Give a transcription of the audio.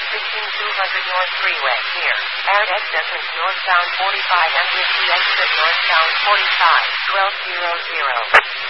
15200 North Freeway here. At exit northbound 45 and with the exit northbound 45, 1200.